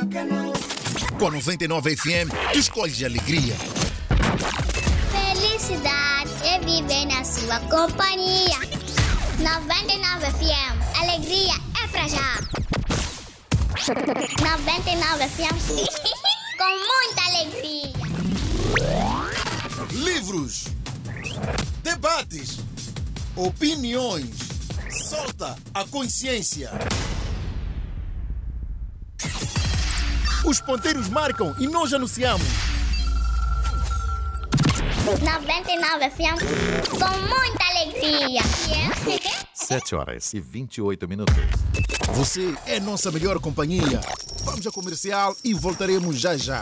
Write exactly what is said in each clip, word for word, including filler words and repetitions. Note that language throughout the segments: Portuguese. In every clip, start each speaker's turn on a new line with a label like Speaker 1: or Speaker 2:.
Speaker 1: Com noventa e nove F M, tu escolhes alegria.
Speaker 2: Felicidade é viver na sua companhia. noventa e nove F M, alegria é pra já. noventa e nove F M, com muita alegria.
Speaker 1: Livros, debates, opiniões. Solta a consciência. Os ponteiros marcam e nós anunciamos.
Speaker 2: noventa e nove F M, com muita alegria.
Speaker 3: sete horas e vinte e oito minutos.
Speaker 1: Você é nossa melhor companhia. Vamos ao comercial e voltaremos já já.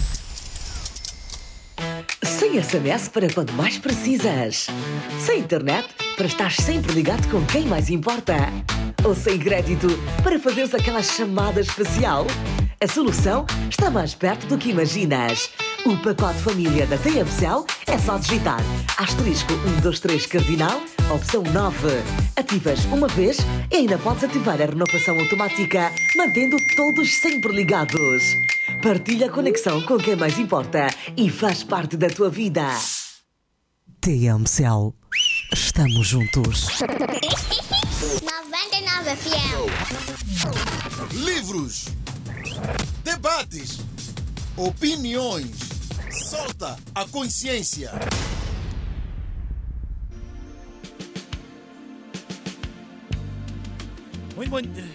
Speaker 4: Sem S M S para quando mais precisas. Sem internet para estar sempre ligado com quem mais importa. Ou sem crédito para fazeres aquela chamada especial. A solução está mais perto do que imaginas. O pacote família da T M Cell é só digitar asterisco um dois três cardinal, opção nove. Ativas uma vez e ainda podes ativar a renovação automática, mantendo todos sempre ligados. Partilha a conexão com quem mais importa e faz parte da tua vida.
Speaker 5: T M Cell. Estamos juntos.
Speaker 2: noventa e nove F M.
Speaker 1: Livros, debates, opiniões. Solta a consciência.
Speaker 6: Muito bom dia.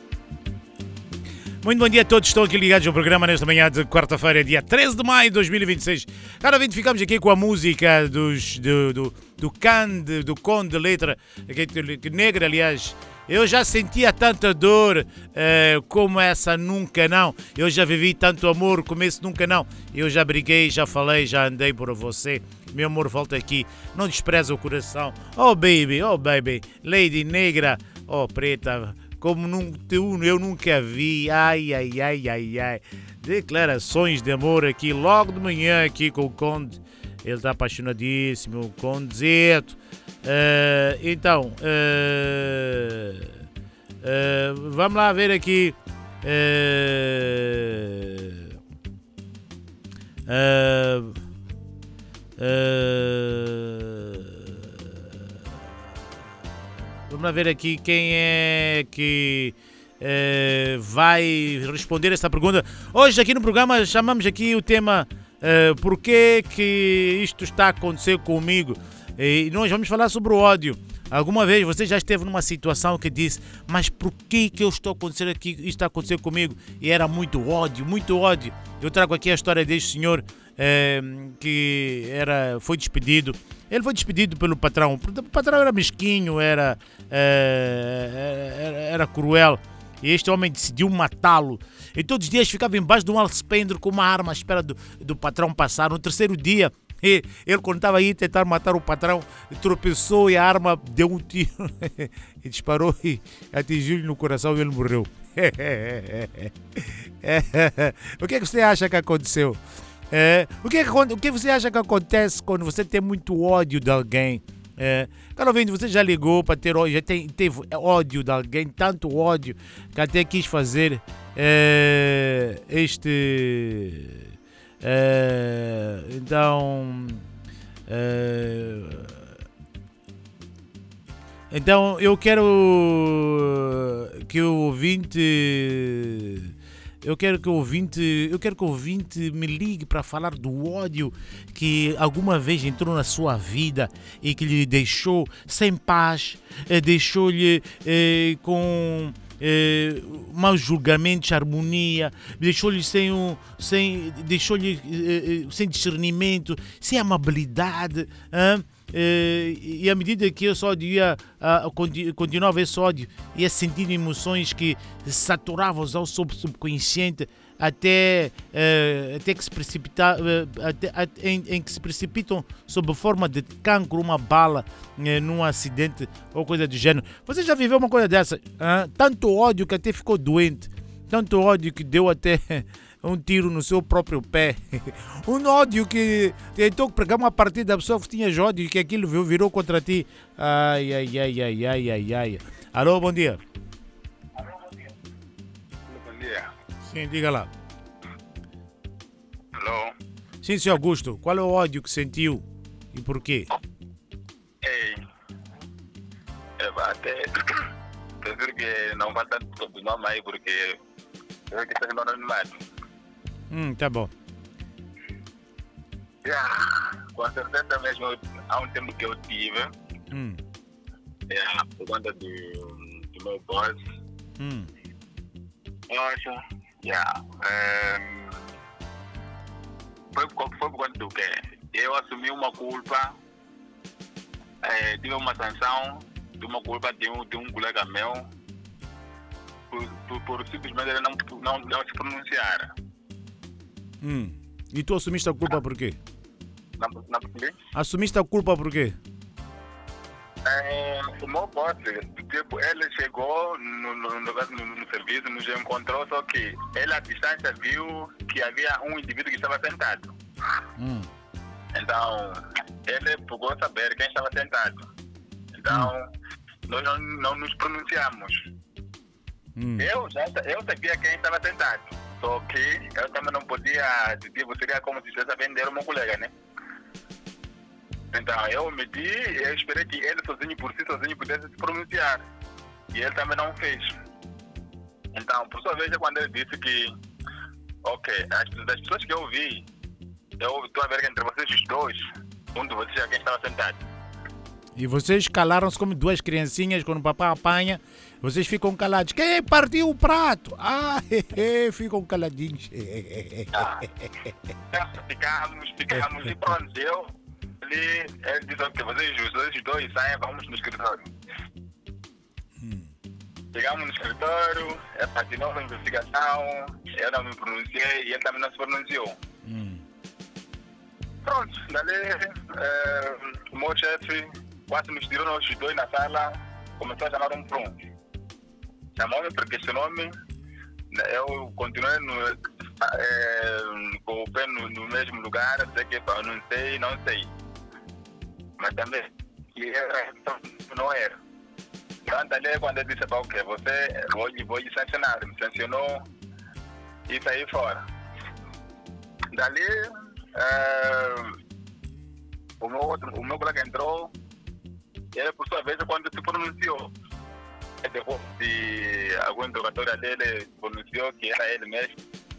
Speaker 6: Muito bom dia a todos. Estão aqui ligados ao programa nesta manhã de quarta-feira, dia treze de maio de dois mil e vinte e seis. Cada vez ficamos aqui com a música dos, do, do, do Conde, do Conde de Letra, que negra, aliás. Eu já sentia tanta dor eh, como essa nunca não. Eu já vivi tanto amor como esse nunca não. Eu já briguei, já falei, já andei por você. Meu amor, volta aqui. Não despreza o coração. Oh baby, oh baby. Lady negra, oh preta. Como nunca, eu nunca vi. Ai, ai, ai, ai, ai. Declarações de amor aqui, logo de manhã aqui com o Conde. Ele está apaixonadíssimo, o Condezito. Uh, então, uh, uh, vamos lá ver aqui. Uh, uh, uh, vamos lá ver aqui quem é que uh, vai responder essa pergunta. Hoje aqui no programa chamamos aqui o tema uh, por que que isto está a acontecer comigo? E nós vamos falar sobre o ódio. Alguma vez você já esteve numa situação que disse: mas por que que eu estou acontecendo aqui, isto está a acontecer comigo? E era muito ódio, muito ódio. Eu trago aqui a história deste senhor eh, que era, foi despedido. Ele foi despedido pelo patrão. O patrão era mesquinho, era, eh, era, era cruel. E este homem decidiu matá-lo. E todos os dias ficava embaixo de um alpendre com uma arma à espera do, do patrão passar. No terceiro dia, ele, quando estava aí a tentar matar o patrão, tropeçou e a arma deu um tiro e disparou e atingiu-lhe no coração e ele morreu. O que é que você acha que aconteceu? É, o, que é que, o que você acha que acontece quando você tem muito ódio de alguém? É, cara ouvinte, você já ligou para ter ódio, já tem, teve ódio de alguém, tanto ódio que até quis fazer é, este... É, então, é, então eu quero que o ouvinte, eu quero que o ouvinte, eu quero que o ouvinte me ligue para falar do ódio que alguma vez entrou na sua vida e que lhe deixou sem paz, deixou-lhe é, com Eh, maus julgamentos, harmonia, deixou-lhe sem, um, sem, deixou-lhe, eh, sem discernimento, sem amabilidade. Hein? Eh, e à medida que esse ódio ia, uh, continuava esse ódio, ia sentindo emoções que saturavam ao subconsciente até, uh, até que se precipita, uh, até, até, em, em que se precipitam sob forma de cancro, uma bala uh, num acidente ou coisa do gênero. Você já viveu uma coisa dessa? Uh, tanto ódio que até ficou doente, tanto ódio que deu até um tiro no seu próprio pé, um ódio que tentou pregar uma partida da pessoa que tinha ódio e que aquilo virou contra ti. Ai, ai, ai, ai, ai, ai, ai. Alô, bom dia.
Speaker 7: Alô, bom dia. Bom dia.
Speaker 6: Sim, diga lá. Sim, senhor Augusto, qual é o ódio que sentiu e porquê?
Speaker 7: Ei, eu até prefiro que não vá tanto sobre o nome aí, porque eu que estou no anonimato.
Speaker 6: Hum, tá bom.
Speaker 7: Yeah, com certeza mesmo, há um tempo que eu tive,
Speaker 6: Hum,
Speaker 7: yeah, por conta do, do meu boss.
Speaker 6: hum,
Speaker 7: Poxa, yeah, um, foi, por- foi por conta do quê? Eu assumi uma culpa, eh, tive uma sanção de uma culpa de um, de um colega meu, por, por, por simplesmente ele não, não, não se pronunciar.
Speaker 6: hum. E tu assumiste a culpa por quê?
Speaker 7: Não, não percebi?
Speaker 6: Assumiste a culpa por quê?
Speaker 7: É, o meu boss, tipo, ele chegou no, no, no, no, no serviço, nos encontrou, só que ele à distância viu que havia um indivíduo que estava sentado.
Speaker 6: Hum,
Speaker 7: Então, ele procurou saber quem estava sentado. Então, nós não, não nos pronunciamos.
Speaker 6: hum.
Speaker 7: Eu já eu sabia quem estava sentado, só que eu também não podia, tipo, seria como se estivesse a vender o meu colega, né? Então, eu meti e eu esperei que ele sozinho, por si sozinho, pudesse se pronunciar. E ele também não fez. Então, por sua vez, é quando ele disse que, ok, as, das pessoas que eu vi, eu estou a ver que entre vocês os dois, um de vocês é quem estava sentado.
Speaker 6: E vocês calaram-se como duas criancinhas quando o papai apanha. Vocês ficam calados. Quem partiu o prato? Ah, hehe, ficam caladinhos.
Speaker 7: Ah, então, ficamos, ficamos e pronto, eu, ele, ele disse que vocês os dois, os dois saem, vamos no escritório. Chegamos no escritório, é para nova investigação, eu não me pronunciei e ele também não se pronunciou.
Speaker 6: Hum,
Speaker 7: Pronto, dali eh, o meu chefe quase nos tirou nós os dois na sala, começou a chamar um por um. Chamou-me porque questionou-me, eu continuei no, eh, com o pé no, no mesmo lugar, sei que eu não sei, não sei. Mas também, que era, então, não era. Então, ali quando ele disse, ok, você, vou, vou lhe sancionar, me sancionou e saí fora. Dali, eh, o, meu outro, o meu colega entrou, e ele, por sua vez, quando se pronunciou, depois de alguma interrogatória dele, pronunciou que era ele mesmo.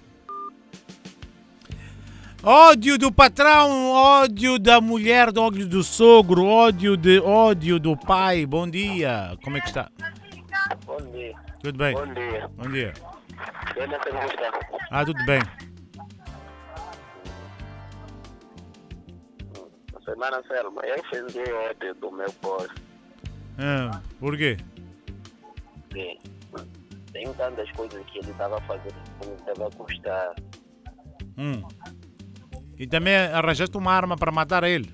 Speaker 6: Ódio do patrão, ódio da mulher, ódio do sogro, ódio, de, ódio do pai. Bom dia. Como é que está?
Speaker 7: Bom dia.
Speaker 6: Tudo bem?
Speaker 7: Bom dia.
Speaker 6: Bom dia.
Speaker 7: Eu não sei como está.
Speaker 6: Ah, tudo bem.
Speaker 7: Semana Selma, eu senti ódio do meu boss.
Speaker 6: Ah, por quê?
Speaker 7: Sim. Tem tantas coisas que ele estava fazendo que me estava a custar.
Speaker 6: Hum. E também arranjaste uma arma para matar ele.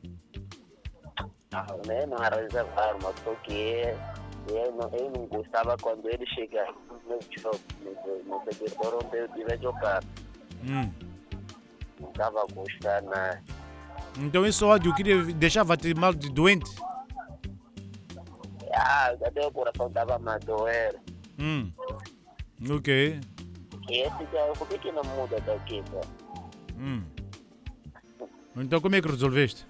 Speaker 7: Ah, né? Não arranjava arma, só que eu não, eu não gostava quando ele chegava no meu show, no, no servidor onde eu tive a jogar.
Speaker 6: Hum.
Speaker 7: Não estava a gostar nada.
Speaker 6: Então esse ódio queria deixava-te mal de doente?
Speaker 7: Ah, até o coração estava a doer.
Speaker 6: Hum. Ok.
Speaker 7: E esse cara, por que que não muda daqui, cara?
Speaker 6: Hum. Então como é que resolveste?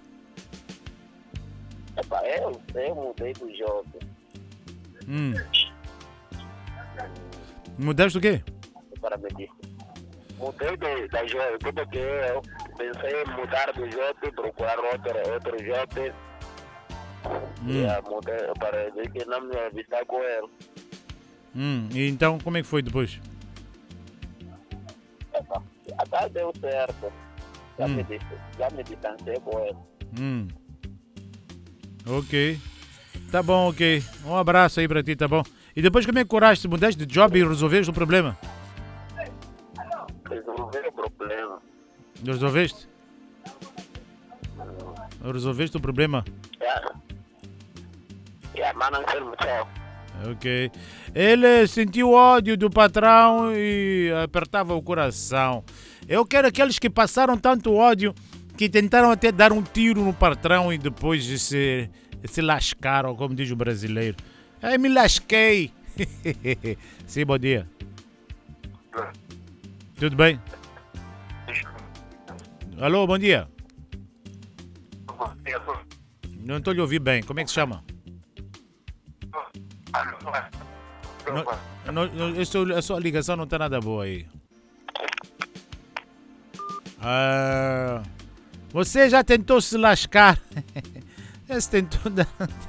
Speaker 7: Epa, eu, eu mudei do jogo.
Speaker 6: Hum. Mudaste o quê?
Speaker 7: Para me dizer. Mudei de, da jogo, tudo que eu pensei em mudar do jogo e procurar outro, outro jogo.
Speaker 6: Hum.
Speaker 7: E a mudei para dizer que não me avisar com ele.
Speaker 6: Hum. E então como é que foi depois?
Speaker 7: Epa, até deu certo. Já,
Speaker 6: Hum.
Speaker 7: me, disse, já me distanciei com ele.
Speaker 6: Hum. Ok. Tá bom, ok. Um abraço aí pra ti, tá bom? E depois como é que curaste? Mudaste de job e resolveste o problema?
Speaker 7: Resolver o problema.
Speaker 6: Resolveste? Resolveste o problema?
Speaker 7: Yeah. Yeah, mas não sei, tchau.
Speaker 6: Ok. Ele sentiu ódio do patrão e apertava o coração. Eu quero aqueles que passaram tanto ódio que tentaram até dar um tiro no patrão e depois se, se lascaram, como diz o brasileiro. Ai, me lasquei. Sim, bom dia. Tudo bem? Alô, bom dia. Não estou lhe ouvir bem. Como é que se chama? Não, não, não, a, sua, a sua ligação não está nada boa aí. Ah, você já tentou se lascar? Já se tentou dar...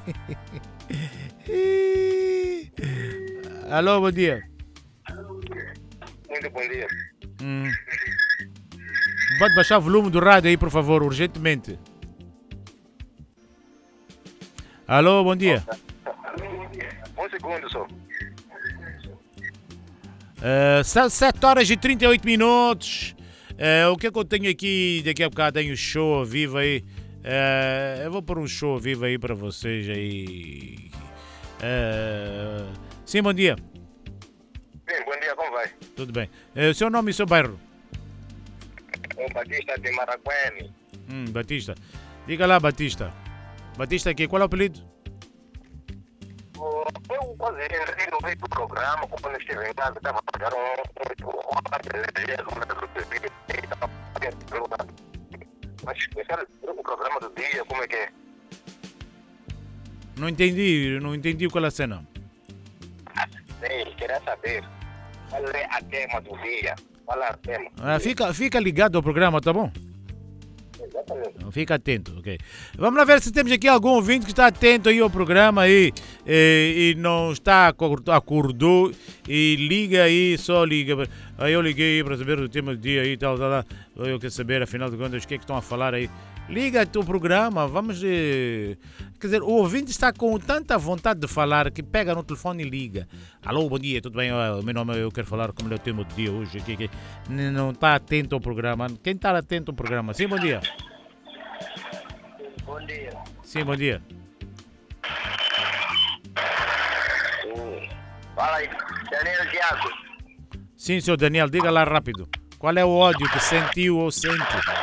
Speaker 6: Alô, bom dia.
Speaker 7: Muito bom dia.
Speaker 6: Hum. Pode baixar o volume do rádio aí, por favor, urgentemente. Alô, bom dia.
Speaker 7: Um segundo só.
Speaker 6: Uh, são sete horas e trinta e oito minutos. Uh, o que é que eu tenho aqui? Daqui a bocado tenho show ao vivo aí. Uh, eu vou pôr um show ao vivo aí para vocês aí. Uh, sim, bom dia.
Speaker 7: Sim, bom dia, como vai?
Speaker 6: Tudo bem. Uh, seu nome e seu bairro?
Speaker 7: O Batista de Maracuene.
Speaker 6: Hum, Batista. Diga lá, Batista. Batista aqui, qual é o apelido?
Speaker 7: Eu quase entrei no meio do programa, quando eu estive em casa, estava a fazer um... Mas o programa do dia, como é que é?
Speaker 6: Não entendi, não entendi qual é a cena.
Speaker 7: Sim, queria saber qual é a tema do dia. Qual é a tema?
Speaker 6: Ah, fica, fica ligado ao programa, tá bom?
Speaker 7: Exatamente.
Speaker 6: Fica atento, ok. Vamos lá ver se temos aqui algum ouvinte que está atento aí ao programa aí, e, e não está, acordou e liga aí, só liga. Aí eu liguei para saber o tema do dia aí e tal, tal, tal. Eu quero saber, afinal de contas, o que é que estão a falar aí. Liga o teu programa, vamos... Eh... Quer dizer, o ouvinte está com tanta vontade de falar que pega no telefone e liga. Alô, bom dia, tudo bem? O meu nome é, eu quero falar como é o tema do dia hoje. Aqui, aqui. Não está atento ao programa. Quem está atento ao programa? Sim, bom dia.
Speaker 7: Bom dia.
Speaker 6: Sim, bom dia.
Speaker 7: Sim. Fala aí, Daniel Diago.
Speaker 6: Sim, senhor Daniel, diga lá rápido. Qual é o ódio que sentiu ou sente?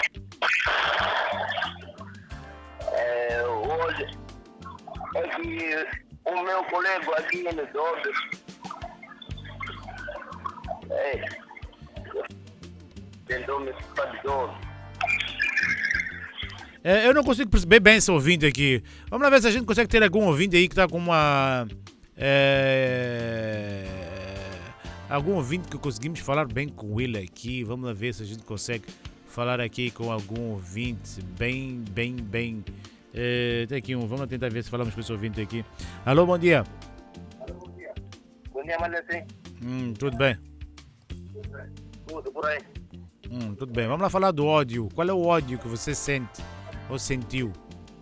Speaker 7: É, hoje é que o meu colega aqui no Dodo é, tentou me ficar de dono.
Speaker 6: É, eu não consigo perceber bem esse ouvinte aqui. Vamos lá ver se a gente consegue ter algum ouvinte aí que está com uma... É, algum ouvinte que conseguimos falar bem com ele aqui. Vamos lá ver se a gente consegue falar aqui com algum ouvinte bem, bem, bem... É, tem aqui um, vamos tentar ver se falamos com esse ouvinte aqui. Alô, bom dia.
Speaker 7: Alô, bom dia. Bom dia, Malecim.
Speaker 6: Hum, tudo bem?
Speaker 7: Tudo por aí.
Speaker 6: Hum, tudo bem. Vamos lá falar do ódio. Qual é o ódio que você sente ou sentiu?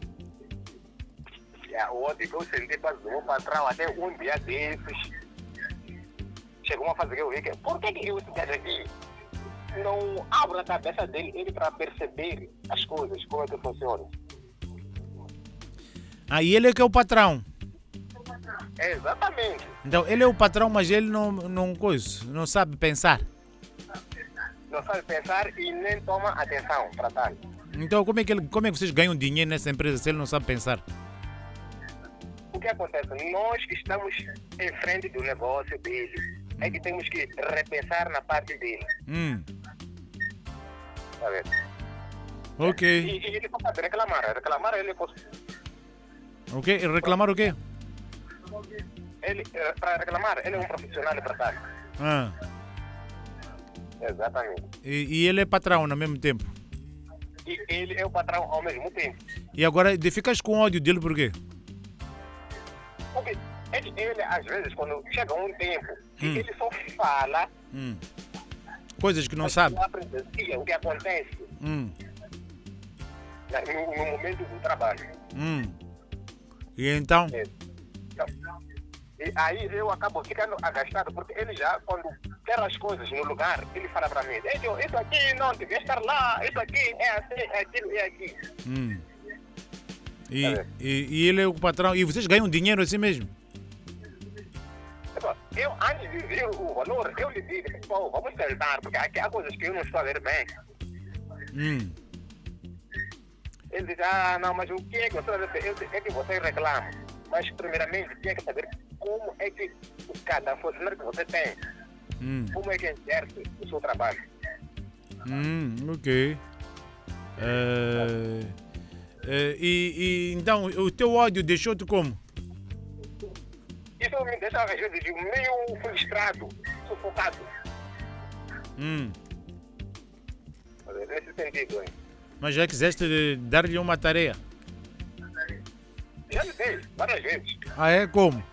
Speaker 7: É, o ódio que eu senti para o meu patrão até um dia desses. Chegou uma fase que eu vi que, por que que eu esse cara aqui não abre a cabeça dele ele para perceber as coisas, como é que funciona?
Speaker 6: Ah, e ele é que é o patrão.
Speaker 7: É, exatamente.
Speaker 6: Então, ele é o patrão, mas ele não, não, coisa, não sabe pensar.
Speaker 7: Não sabe pensar e nem toma atenção para tal.
Speaker 6: Então, como é, que ele, como é que vocês ganham dinheiro nessa empresa se ele não sabe pensar?
Speaker 7: O que acontece? Nós que estamos em frente do negócio dele, é que temos que repensar na parte dele.
Speaker 6: Hum.
Speaker 7: Tá vendo?
Speaker 6: Ok.
Speaker 7: E, e ele pode reclamar. Reclamar ele pode...
Speaker 6: Ok, reclamar o quê?
Speaker 7: Ele, para reclamar, ele é um profissional para tal.
Speaker 6: Ah.
Speaker 7: Exatamente.
Speaker 6: E, e ele é patrão ao mesmo tempo?
Speaker 7: E ele é o patrão ao mesmo tempo.
Speaker 6: E agora, de- ficas com ódio dele por quê?
Speaker 7: Porque ele, ele às vezes, quando chega um tempo, que
Speaker 6: Hum.
Speaker 7: ele só fala...
Speaker 6: Hum. Coisas que não
Speaker 7: mas
Speaker 6: sabe.
Speaker 7: não presencia o que acontece
Speaker 6: Hum.
Speaker 7: na- no, no momento do trabalho.
Speaker 6: Hum. E então?
Speaker 7: É. Então, e aí eu acabo ficando agastado, porque ele já, quando quer as coisas no lugar, ele fala para mim, "Ei, isso aqui não devia estar lá, isso aqui é assim, é aquilo, é aqui."
Speaker 6: Hum. E,
Speaker 7: É.
Speaker 6: e, e ele é o patrão. E vocês ganham dinheiro assim mesmo?
Speaker 7: Então, eu, antes de ver o valor, eu lhe digo, pô, vamos tentar, porque aqui há coisas que eu não estou a ver bem.
Speaker 6: Hum.
Speaker 7: Ele diz, ah, não, mas o que é que você vai ver? Eu disse, é que você reclama. Mas, primeiramente, tinha que saber como é que cada funcionário que você tem,
Speaker 6: Hum.
Speaker 7: como é que exerce o seu trabalho.
Speaker 6: Hum. Ok. Uh, uh, e, e então, o teu ódio deixou-te como?
Speaker 7: Isso me deixa, às vezes, meio frustrado, sufocado.
Speaker 6: Hum.
Speaker 7: Nesse sentido, hein?
Speaker 6: Mas já quiseste dar-lhe uma tarefa?
Speaker 7: Já lhe dei, várias vezes.
Speaker 6: Ah, é? Como?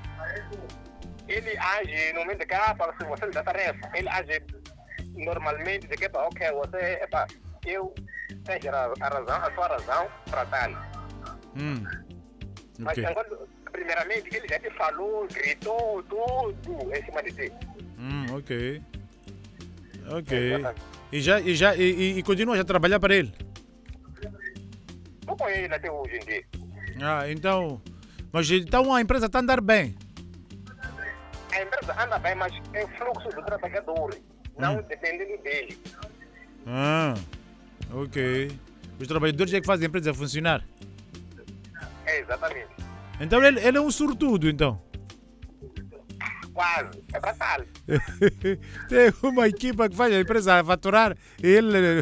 Speaker 7: Ele age no momento que ah, fala assim, você lhe dá tarefa. Ele age normalmente de que, epa, ok, você, epa, eu tenho a, a razão, a sua razão para tal.
Speaker 6: Hum.
Speaker 7: Mas
Speaker 6: Ok.
Speaker 7: agora, primeiramente, ele já te falou, gritou, tudo em cima de ti.
Speaker 6: Hum, ok. Ok.
Speaker 7: Exatamente.
Speaker 6: E já, e já, e, e, e continuas a trabalhar para ele?
Speaker 7: Estou com ele até hoje em dia.
Speaker 6: Ah, então... Mas então a empresa está a andar bem?
Speaker 7: A empresa anda bem, mas é o fluxo do trabalhador, não
Speaker 6: Hum.
Speaker 7: dependendo dele.
Speaker 6: Ah, ok. Os trabalhadores é que fazem a empresa funcionar.
Speaker 7: É, exatamente.
Speaker 6: Então ele, ele é um sortudo, então.
Speaker 7: Quase. É para tal.
Speaker 6: Tem uma equipa que faz a empresa faturar e ele...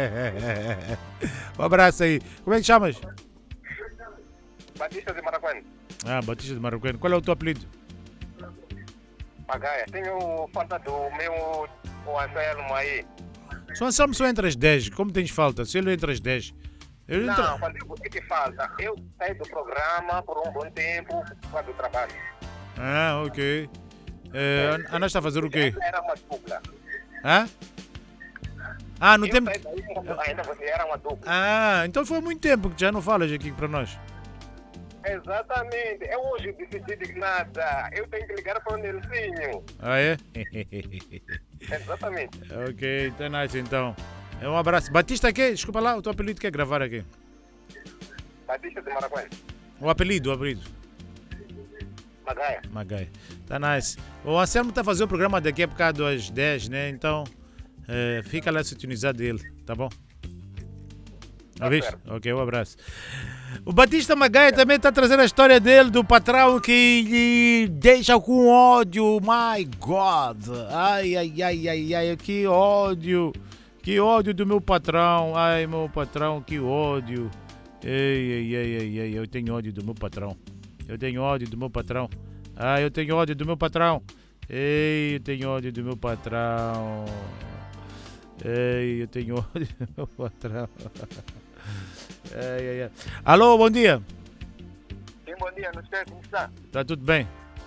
Speaker 6: Um abraço aí. Como é que chamas?
Speaker 7: Batista de Maracanã.
Speaker 6: Ah, Batista de Marroquino. Qual é o teu apelido?
Speaker 7: Pagaia. Tenho falta do meu o Anselmo aí.
Speaker 6: Só Anselmo só entre as dez. Como tens falta? Se ele entra às dez. Ele
Speaker 7: Não,
Speaker 6: entra...
Speaker 7: quando digo que te falta, eu saí do programa por um bom tempo por causa do trabalho.
Speaker 6: Ah, ok. É, a Ana está a fazer o quê?
Speaker 7: Essa era uma dupla.
Speaker 6: Hã? Ah, no
Speaker 7: Eu
Speaker 6: tempo...
Speaker 7: saí daí quando ainda você era uma dupla.
Speaker 6: Ah, então foi há muito tempo que já não falas aqui para nós.
Speaker 7: Exatamente. Eu hoje decidi de nada. Eu tenho que ligar para o Nelsinho.
Speaker 6: Ah, é?
Speaker 7: Exatamente.
Speaker 6: Ok, então nice então. É um abraço. Batista aqui? Desculpa lá, o teu apelido quer gravar aqui.
Speaker 7: Batista de Maracanã.
Speaker 6: O apelido, o apelido.
Speaker 7: Magaia.
Speaker 6: Magai. Tá nice. O Anselmo está a fazer o programa daqui a bocado às dez, né? Então, eh, fica lá sintonizado ele, tá bom? Tá visto? Ok, um abraço. O Batista Magaia também está trazendo a história dele, do patrão que lhe deixa com ódio. My God! Ai, ai, ai, ai, ai, que ódio! Que ódio do meu patrão! Ai, meu patrão, que ódio! Ei, ei, ei, ei, ei, eu tenho ódio do meu patrão. Eu tenho ódio do meu patrão. Ah, eu tenho ódio do meu patrão. Ei, eu tenho ódio do meu patrão. Ei, eu tenho ódio do meu patrão. Ai, ai, ai. Alô, bom dia.
Speaker 7: Sim, bom dia. Não sei como está.
Speaker 6: Tá tudo bem?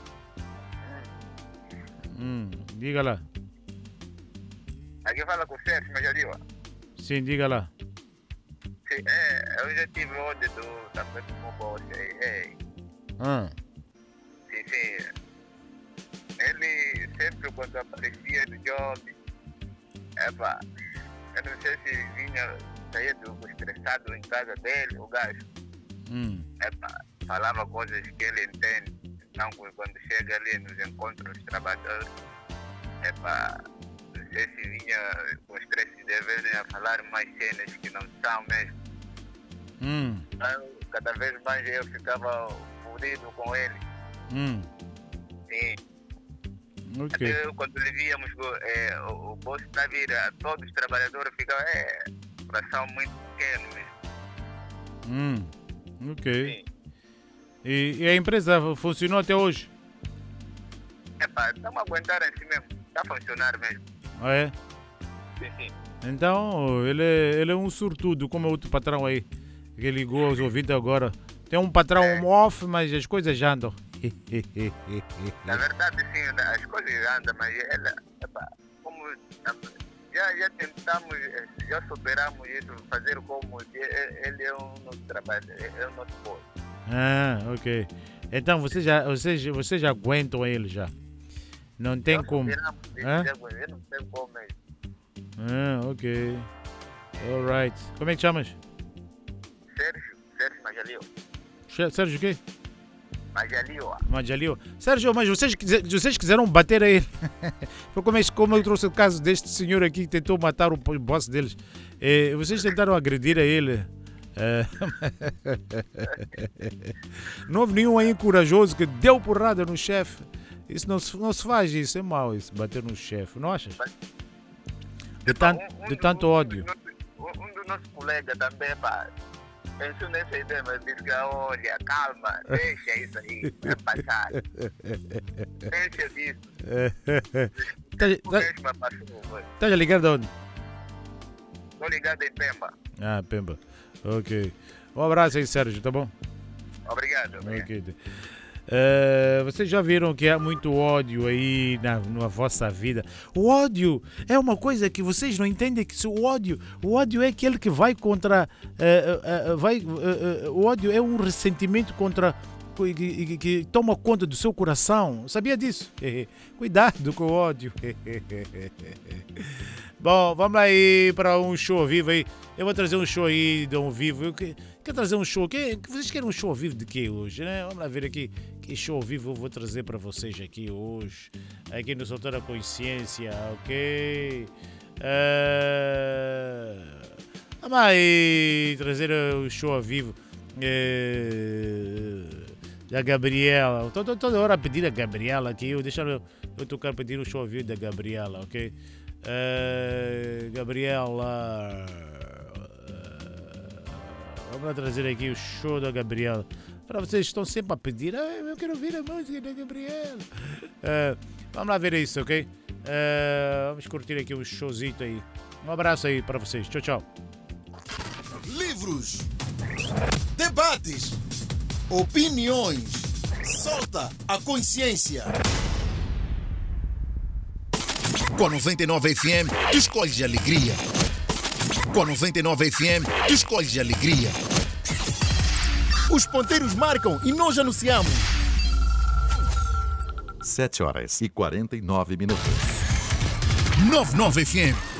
Speaker 6: Hum, diga lá.
Speaker 7: Aqui fala com o Sérgio Majaliwa.
Speaker 6: Sim, diga lá.
Speaker 7: Sim, é, eu já tive ódio do também do meu boss aí. É,
Speaker 6: Ah,
Speaker 7: sim, sim. Ele sempre quando aparecia no job, epa, eu não sei se vinha sair do estressado em casa dele, o gajo,
Speaker 6: hum,
Speaker 7: epa, falava coisas que ele entende. Então quando chega ali nos encontros dos trabalhadores, epa, não sei se vinha com estresse de vez a falar mais cenas que não são mesmo.
Speaker 6: hum,
Speaker 7: Então, cada vez mais eu ficava fodido com ele.
Speaker 6: hum,
Speaker 7: Sim.
Speaker 6: ok.
Speaker 7: Até eu, quando lhe víamos é, o, o bolso da vida, todos os trabalhadores ficavam, é, coração muito pequeno mesmo.
Speaker 6: Hum, ok.
Speaker 7: Sim.
Speaker 6: E, e a empresa funcionou até hoje?
Speaker 7: Epá, estamos a aguentar assim mesmo. Está a funcionar mesmo.
Speaker 6: Ah, é?
Speaker 7: Sim, sim.
Speaker 6: Então, ele é, ele é um sortudo, como é outro patrão aí, que ligou aos ouvintes agora. Tem um patrão
Speaker 7: É.
Speaker 6: off, mas as coisas já andam.
Speaker 7: Na verdade, sim, as coisas andam, mas ela, epá, como já, já tentamos, já superamos isso, fazer como ele é um nosso trabalho, é o nosso posto.
Speaker 6: Ah, ok. Então, vocês já, vocês, vocês já aguentam ele já. Não tem
Speaker 7: Já
Speaker 6: como.
Speaker 7: superamos isso,
Speaker 6: Hã?
Speaker 7: já aguentamos, não tem como mesmo.
Speaker 6: Ah, ok. Alright. Como é que chamas?
Speaker 7: Sérgio, Sérgio Majalio.
Speaker 6: Che- Sérgio o quê?
Speaker 7: Majalio.
Speaker 6: Majalio. Sérgio, mas vocês, quise- vocês quiseram bater a ele. Foi como, é- como eu trouxe o caso deste senhor aqui que tentou matar o po- boss deles. Eh, vocês tentaram agredir a ele. Eh, não houve nenhum aí corajoso que deu porrada no chefe. Isso não se, não se faz, isso é mau, isso, bater no chefe, não achas? De, tan,
Speaker 7: Um- um
Speaker 6: de
Speaker 7: do-
Speaker 6: tanto
Speaker 7: um
Speaker 6: ódio.
Speaker 7: dos nossos- Um, um dos nosso colega também, pá, pensou nessa ideia, mas disse que, olha, calma, deixa isso aí, vai passar. Deixa disso.
Speaker 6: Tá,
Speaker 7: O
Speaker 6: tá,
Speaker 7: mesmo passou, foi.
Speaker 6: tá já ligado onde?
Speaker 7: Estou ligado em Pemba.
Speaker 6: Ah, Pemba. Ok. Um abraço aí, Sérgio, tá bom?
Speaker 7: Obrigado. obrigado.
Speaker 6: Ok. Uh, vocês já viram que há muito ódio aí na, na vossa vida. O ódio é uma coisa que vocês não entendem, que o ódio, o ódio é aquele que vai contra uh, uh, uh, vai, uh, uh, o ódio é um ressentimento contra que, que, que toma conta do seu coração. Sabia disso? Cuidado com o ódio. Bom, vamos aí para um show ao vivo aí. Eu vou trazer um show aí de um vivo. Eu que, quero trazer um show. Que, vocês querem um show ao vivo de quê hoje, né? Vamos lá ver aqui. Que show ao vivo eu vou trazer para vocês aqui hoje. Aqui no Soltar a Consciência, ok? Uh, vamos aí trazer o show ao vivo. Uh, da Gabriela. Estou toda hora a pedir a Gabriela aqui. Eu deixa eu, eu tocar pedir o show ao vivo da Gabriela, ok? Uh, Gabriela, uh, vamos lá trazer aqui o show da Gabriela. Para vocês que estão sempre a pedir, ah, eu quero ouvir a música da Gabriela. Uh, vamos lá ver isso, ok? Uh, vamos curtir aqui um showzito aí. Um abraço aí para vocês. Tchau, tchau.
Speaker 1: Livros, debates, opiniões. Solta a consciência. Com a noventa e nove F M, tu escolhes alegria. Com a noventa e nove F M, tu escolhes alegria. Os ponteiros marcam e nós anunciamos.
Speaker 3: sete horas e quarenta e nove minutos.
Speaker 1: noventa e nove F M.